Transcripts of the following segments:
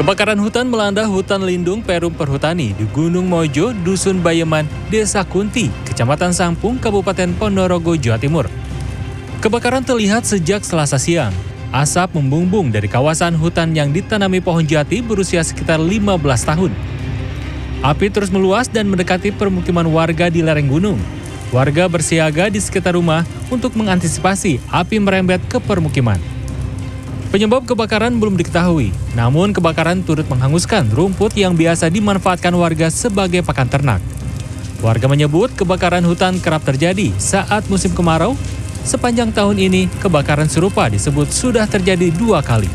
Kebakaran hutan melanda hutan lindung Perum Perhutani di Gunung Mojo, Dusun Bayeman, Desa Kunti, Kecamatan Sampung, Kabupaten Ponorogo, Jawa Timur. Kebakaran terlihat sejak Selasa siang. Asap membumbung dari kawasan hutan yang ditanami pohon jati berusia sekitar 15 tahun. Api terus meluas dan mendekati permukiman warga di lereng gunung. Warga bersiaga di sekitar rumah untuk mengantisipasi api merembet ke permukiman. Penyebab kebakaran belum diketahui, namun kebakaran turut menghanguskan rumput yang biasa dimanfaatkan warga sebagai pakan ternak. Warga menyebut kebakaran hutan kerap terjadi saat musim kemarau. Sepanjang tahun ini, kebakaran serupa disebut sudah terjadi 2 kali.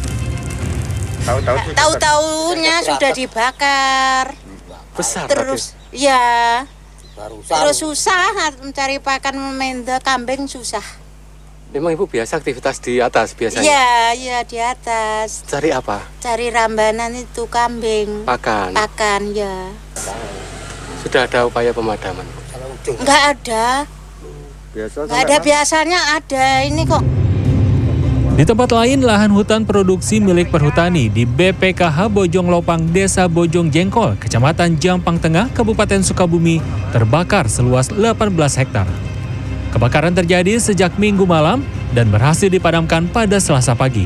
Tahu-tahunya sudah dibakar. Besar. Terus, ya, terus susah mencari pakan memenda kambing susah. Memang Ibu biasa aktivitas di atas biasanya? Iya di atas. Cari apa? Cari rambanan itu kambing. Pakan? Pakan, ya. Sudah ada upaya pemadaman? Enggak ada. Enggak ada, biasanya ada. Ini kok. Di tempat lain, lahan hutan produksi milik perhutani di BPKH Bojong Lopang, Desa Bojong Jengkol, Kecamatan Jampang Tengah, Kabupaten Sukabumi, terbakar seluas 18 hektar. Kebakaran terjadi sejak Minggu malam dan berhasil dipadamkan pada Selasa pagi.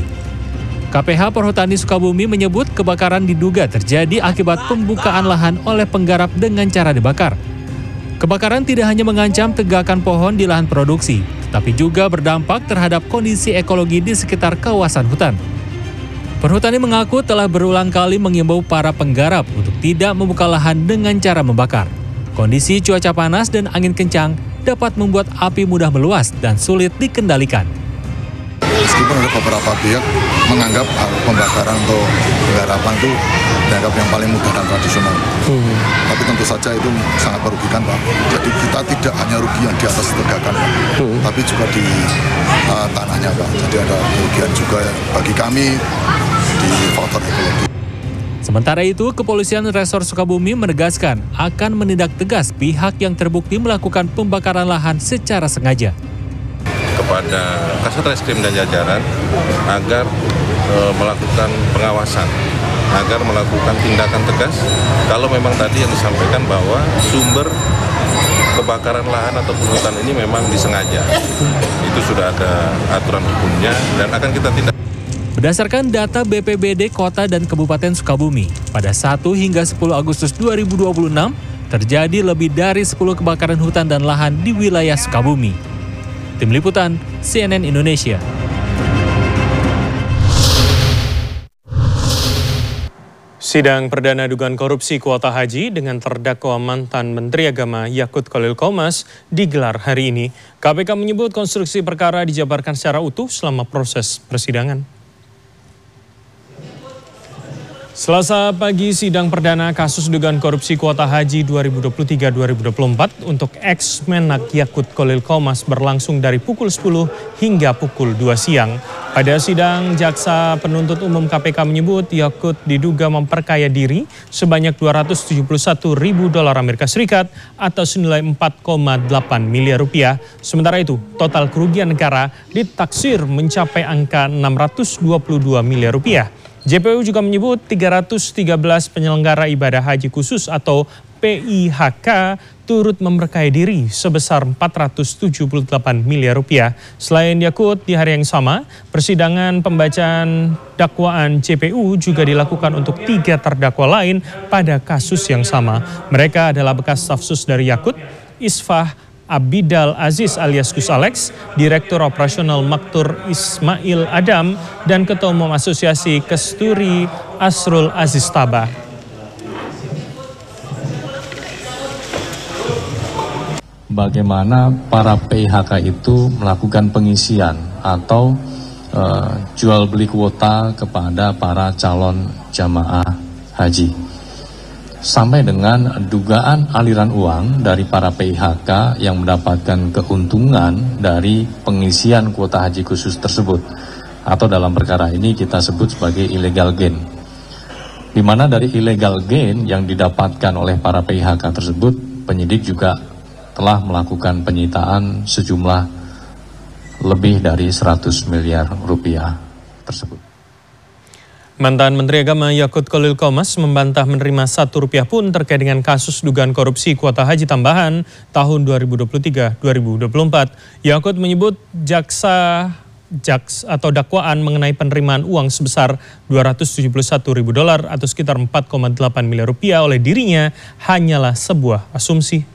KPH Perhutani Sukabumi menyebut kebakaran diduga terjadi akibat pembukaan lahan oleh penggarap dengan cara dibakar. Kebakaran tidak hanya mengancam tegakan pohon di lahan produksi, tetapi juga berdampak terhadap kondisi ekologi di sekitar kawasan hutan. Perhutani mengaku telah berulang kali mengimbau para penggarap untuk tidak membuka lahan dengan cara membakar. Kondisi cuaca panas dan angin kencang dapat membuat api mudah meluas dan sulit dikendalikan. Meskipun ada beberapa pihak menganggap pembakaran atau penggarapan itu dianggap yang paling mudah dan tradisional. Tapi tentu saja itu sangat merugikan, Pak. Jadi kita tidak hanya rugi yang di atas tegakan, Pak, tapi juga di tanahnya, Pak. Jadi ada kerugian juga bagi kami di faktor ekologi. Sementara itu, Kepolisian Resor Sukabumi menegaskan akan menindak tegas pihak yang terbukti melakukan pembakaran lahan secara sengaja. Kepada Kasat Reskrim dan jajaran agar melakukan pengawasan, agar melakukan tindakan tegas kalau memang tadi yang disampaikan bahwa sumber kebakaran lahan atau hutan ini memang disengaja. Itu sudah ada aturan hukumnya dan akan kita tindak. Berdasarkan data BPBD Kota dan Kabupaten Sukabumi, pada 1 hingga 10 Agustus 2026, terjadi lebih dari 10 kebakaran hutan dan lahan di wilayah Sukabumi. Tim Liputan, CNN Indonesia. Sidang perdana dugaan korupsi kuota haji dengan terdakwa mantan Menteri Agama Yakut Khalil Qomas digelar hari ini. KPK menyebut konstruksi perkara dijabarkan secara utuh selama proses persidangan. Selasa pagi, sidang perdana kasus dugaan korupsi kuota haji 2023-2024 untuk ex-Menak Yakut Khalil Qomas berlangsung dari pukul 10 hingga pukul 2 siang. Pada sidang, Jaksa Penuntut Umum KPK menyebut Yakut diduga memperkaya diri sebanyak $271.000 Amerika Serikat atau senilai 4,8 miliar rupiah. Sementara itu, total kerugian negara ditaksir mencapai angka 622 miliar rupiah. JPU juga menyebut 313 penyelenggara ibadah haji khusus atau PIHK turut memperkaya diri sebesar 478 miliar rupiah. Selain Yakut, di hari yang sama, persidangan pembacaan dakwaan JPU juga dilakukan untuk 3 terdakwa lain pada kasus yang sama. Mereka adalah bekas stafsus dari Yakut, Isfah Abidal Aziz alias Gus Alex, Direktur Operasional Maktur Ismail Adam, dan Ketua Umum Asosiasi Kesturi Asrul Aziz Tabah. Bagaimana para PIHK itu melakukan pengisian atau jual beli kuota kepada para calon jamaah haji. Sampai dengan dugaan aliran uang dari para PIHK yang mendapatkan keuntungan dari pengisian kuota haji khusus tersebut. Atau dalam perkara ini kita sebut sebagai illegal gain. Di mana dari illegal gain yang didapatkan oleh para PIHK tersebut, penyidik juga telah melakukan penyitaan sejumlah lebih dari 100 miliar rupiah tersebut. Mantan Menteri Agama Yakut Khalil Qomas membantah menerima Rp1 pun terkait dengan kasus dugaan korupsi kuota haji tambahan tahun 2023-2024. Yakut menyebut jaksa atau dakwaan mengenai penerimaan uang sebesar $271.000 atau sekitar 4,8 miliar rupiah oleh dirinya hanyalah sebuah asumsi.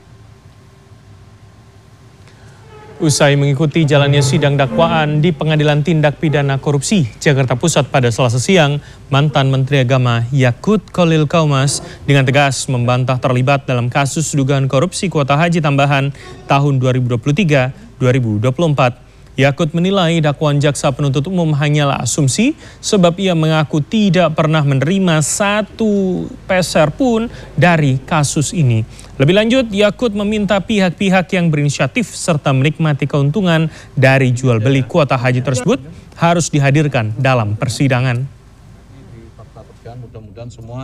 Usai mengikuti jalannya sidang dakwaan di Pengadilan Tindak Pidana Korupsi Jakarta Pusat pada Selasa siang, mantan Menteri Agama Yakut Khalil Qomas dengan tegas membantah terlibat dalam kasus dugaan korupsi kuota haji tambahan tahun 2023-2024. Yakut menilai dakwaan jaksa penuntut umum hanyalah asumsi sebab ia mengaku tidak pernah menerima satu peser pun dari kasus ini. Lebih lanjut, Yakut meminta pihak-pihak yang berinisiatif serta menikmati keuntungan dari jual beli kuota haji tersebut harus dihadirkan dalam persidangan. Mudah-mudahan semua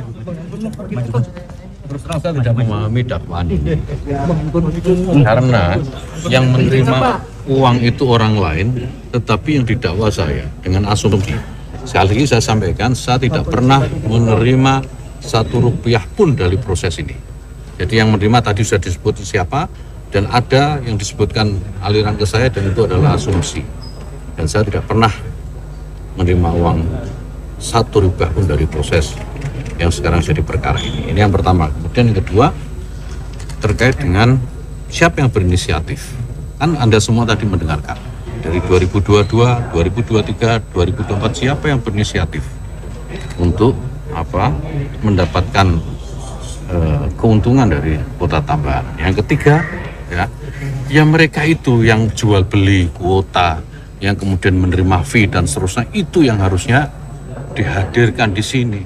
terus terang saya tidak memahami dakwaan ini karena yang menerima uang itu orang lain tetapi yang didakwa saya dengan asumsi. Sekali lagi saya sampaikan, saya tidak pernah menerima Rp1 pun dari proses ini. Jadi yang menerima tadi sudah disebut siapa dan ada yang disebutkan aliran ke saya dan itu adalah asumsi. Dan saya tidak pernah menerima uang Rp1 pun dari proses yang sekarang jadi perkara ini. Ini yang pertama. Kemudian yang kedua terkait dengan siapa yang berinisiatif. Kan Anda semua tadi mendengarkan dari 2022, 2023, 2024 siapa yang berinisiatif untuk mendapatkan keuntungan dari kuota tambahan. Yang ketiga ya mereka itu yang jual beli kuota, yang kemudian menerima fee dan seterusnya, itu yang harusnya dihadirkan di sini.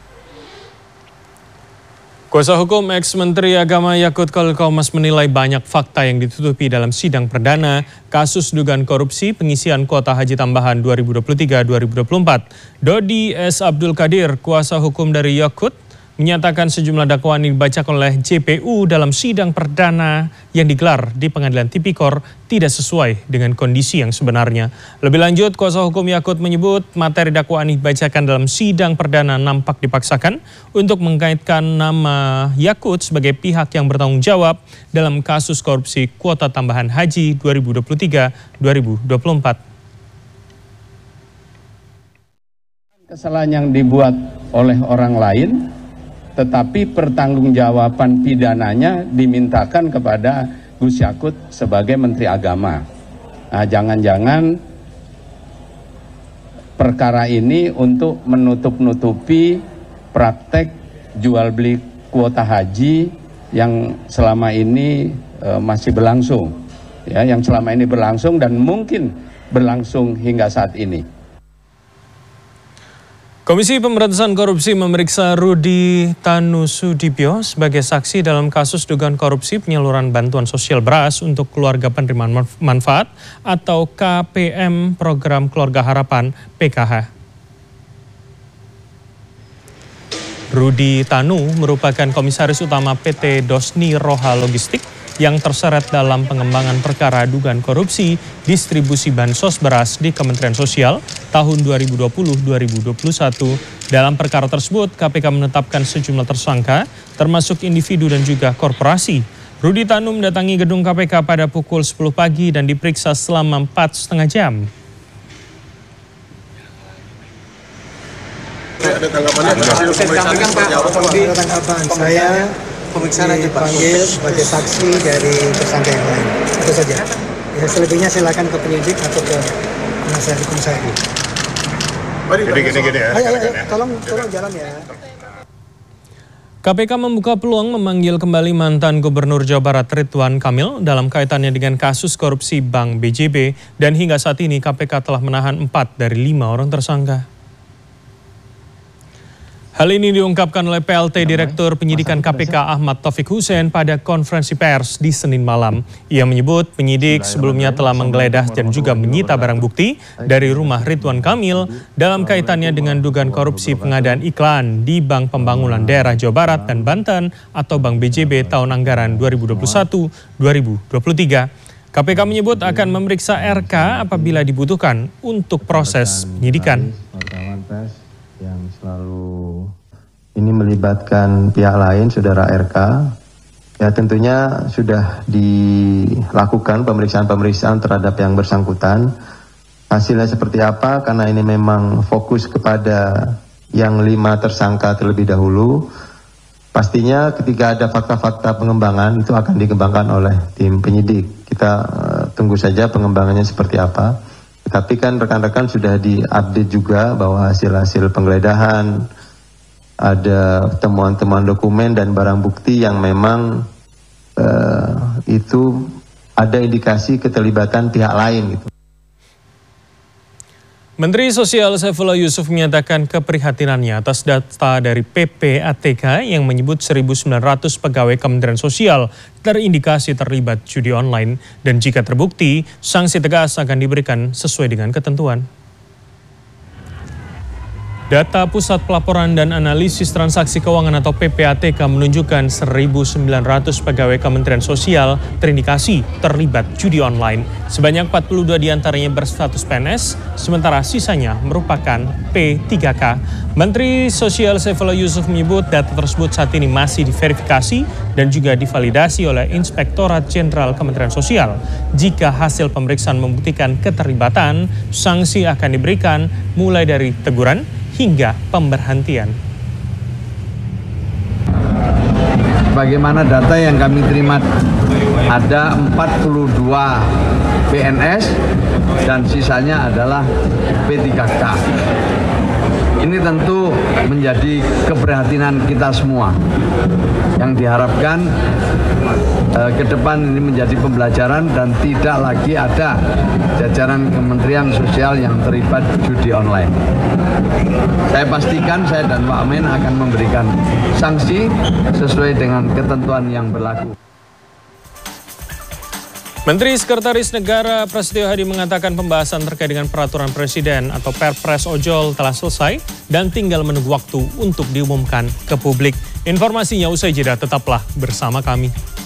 Kuasa hukum ex-Menteri Agama Yakut Khalil Qomas menilai banyak fakta yang ditutupi dalam sidang perdana kasus dugaan korupsi pengisian kuota haji tambahan 2023-2024. Dodi S. Abdul Qadir, kuasa hukum dari Yakut, menyatakan sejumlah dakwaan yang dibacakan oleh JPU dalam sidang perdana yang digelar di Pengadilan Tipikor tidak sesuai dengan kondisi yang sebenarnya. Lebih lanjut, kuasa hukum Yakut menyebut materi dakwaan yang dibacakan dalam sidang perdana nampak dipaksakan untuk mengkaitkan nama Yakut sebagai pihak yang bertanggung jawab dalam kasus korupsi kuota tambahan haji 2023-2024. Kesalahan yang dibuat oleh orang lain, tetapi pertanggungjawaban pidananya dimintakan kepada Gus Yakut sebagai Menteri Agama. Nah, jangan-jangan perkara ini untuk menutup-nutupi praktek jual beli kuota haji yang selama ini masih berlangsung, ya, yang selama ini berlangsung dan mungkin berlangsung hingga saat ini. Komisi Pemberantasan Korupsi memeriksa Rudi Tanusudibyo sebagai saksi dalam kasus dugaan korupsi penyaluran bantuan sosial beras untuk keluarga penerima manfaat atau KPM Program Keluarga Harapan PKH. Rudi Tanu merupakan komisaris utama PT Dosni Roha Logistik yang terseret dalam pengembangan perkara dugaan korupsi distribusi bansos beras di Kementerian Sosial tahun 2020-2021. Dalam perkara tersebut, KPK menetapkan sejumlah tersangka, termasuk individu dan juga korporasi. Rudi Tanu mendatangi gedung KPK pada pukul 10 pagi dan diperiksa selama 4,5 jam. Ada tanggapan saya dipanggil sebagai saksi dari tersangka yang lain. Itu saja. Ya, selebihnya silakan ke penyidik atau ke penasihat hukum saya. Gini ya. Ayo, tolong jalan ya. KPK membuka peluang memanggil kembali mantan Gubernur Jawa Barat Ridwan Kamil dalam kaitannya dengan kasus korupsi Bank BJB dan hingga saat ini KPK telah menahan 4 dari 5 orang tersangka. Hal ini diungkapkan oleh PLT Direktur Penyidikan KPK Ahmad Taufik Hussein pada konferensi pers di Senin malam. Ia menyebut penyidik sebelumnya telah menggeledah dan juga menyita barang bukti dari rumah Ridwan Kamil dalam kaitannya dengan dugaan korupsi pengadaan iklan di Bank Pembangunan Daerah Jawa Barat dan Banten atau Bank BJB tahun anggaran 2021-2023. KPK menyebut akan memeriksa RK apabila dibutuhkan untuk proses penyidikan. yang selalu ini melibatkan pihak lain, saudara RK. Ya tentunya sudah dilakukan pemeriksaan terhadap yang bersangkutan. Hasilnya seperti apa? Karena ini memang fokus kepada yang 5 tersangka terlebih dahulu. Pastinya ketika ada fakta-fakta pengembangan itu akan dikembangkan oleh tim penyidik. Kita tunggu saja pengembangannya seperti apa. Tapi kan rekan-rekan sudah diupdate juga bahwa hasil-hasil penggeledahan, ada temuan-temuan dokumen dan barang bukti yang memang itu ada indikasi keterlibatan pihak lain gitu. Menteri Sosial Saifullah Yusuf menyatakan keprihatinannya atas data dari PPATK yang menyebut 1.900 pegawai Kementerian Sosial terindikasi terlibat judi online dan jika terbukti, sanksi tegas akan diberikan sesuai dengan ketentuan. Data Pusat Pelaporan dan Analisis Transaksi Keuangan atau PPATK menunjukkan 1.900 pegawai Kementerian Sosial terindikasi terlibat judi online. Sebanyak 42 diantaranya berstatus PNS, sementara sisanya merupakan P3K. Menteri Sosial Saifullah Yusuf menyebut data tersebut saat ini masih diverifikasi dan juga divalidasi oleh Inspektorat Jenderal Kementerian Sosial. Jika hasil pemeriksaan membuktikan keterlibatan, sanksi akan diberikan mulai dari teguran hingga pemberhentian. Bagaimana data yang kami terima, ada 42 PNS dan sisanya adalah P3K. Ini tentu menjadi keprihatinan kita semua. Yang diharapkan ke depan ini menjadi pembelajaran dan tidak lagi ada jajaran Kementerian Sosial yang terlibat judi online. Saya pastikan saya dan Pak Amin akan memberikan sanksi sesuai dengan ketentuan yang berlaku. Menteri Sekretaris Negara Prasetyo Hadi mengatakan pembahasan terkait dengan peraturan presiden atau Perpres ojol telah selesai dan tinggal menunggu waktu untuk diumumkan ke publik. Informasinya usai jeda, tetaplah bersama kami.